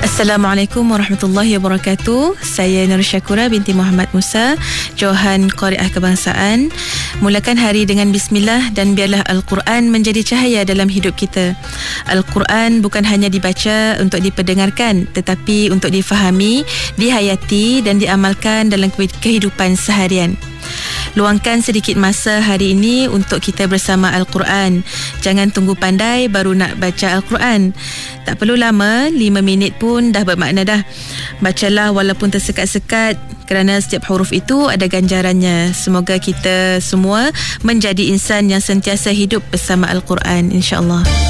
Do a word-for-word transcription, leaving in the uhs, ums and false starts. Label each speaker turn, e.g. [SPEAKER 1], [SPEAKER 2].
[SPEAKER 1] Assalamualaikum warahmatullahi wabarakatuh. Saya Nur Syakura binti Muhammad Musa, Johan Qari'ah Kebangsaan. Mulakan hari dengan bismillah dan biarlah Al-Quran menjadi cahaya dalam hidup kita. Al-Quran bukan hanya dibaca untuk diperdengarkan, tetapi untuk difahami, dihayati dan diamalkan dalam kehidupan seharian. Luangkan sedikit masa hari ini untuk kita bersama Al-Quran. Jangan tunggu pandai baru nak baca Al-Quran. Tak perlu lama, lima minit pun dah bermakna dah. Bacalah walaupun tersekat-sekat, kerana setiap huruf itu ada ganjarannya. Semoga kita semua menjadi insan yang sentiasa hidup bersama Al-Quran, insya-Allah.